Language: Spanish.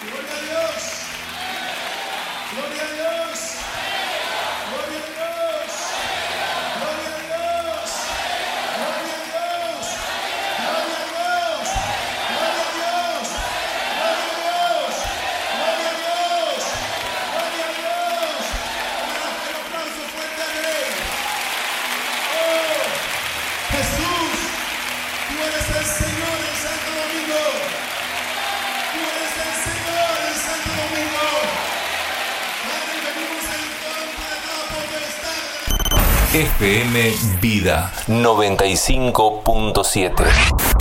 Gloria a Dios. Gloria a Dios. Gloria a Dios. Gloria a Dios. Gloria a Dios. Gloria a Dios. Gloria a Dios. Gloria a Dios. Gloria a Dios. Gloria a Dios. Un aplauso fuerte al Rey. Oh, Jesús, tú eres el Señor en Santo Domingo. Tú eres el Señor en Santo Domingo. Padre, venimos en contra de toda potestad. FM Vida 95.7.